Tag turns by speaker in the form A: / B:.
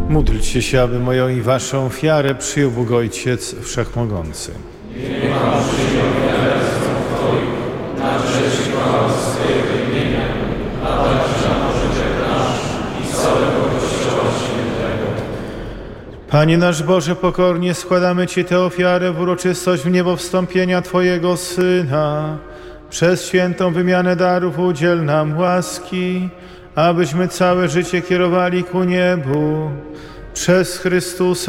A: Módlcie się, aby moją i waszą ofiarę przyjął Bóg Ojciec Wszechmogący.
B: Niech Pan przyjął ofiarę Twoją, na cześć i chwałę swojego imienia, a także na pożytek nasz i całego Kościoła Świętego.
A: Panie nasz Boże, pokornie składamy Ci tę ofiarę w uroczystość w niebo wstąpienia Twojego Syna. Przez świętą wymianę darów udziel nam łaski, abyśmy całe życie kierowali ku niebu. Przez Chrystusa